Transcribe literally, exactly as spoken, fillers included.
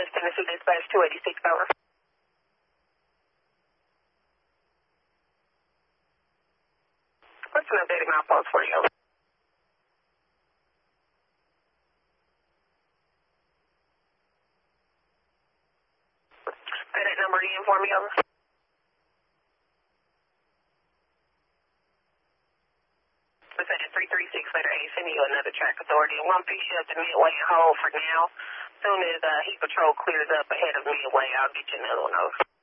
West Tennessee Dispatch two eighty-six, over. What's an updated milepost for you? Say that number again for me, over. What's that, three three six, letter A, sending you another track authority. One piece you at the Midway and hold for now. As soon as uh, heat patrol clears up ahead of Midway, I'll get you another one, over.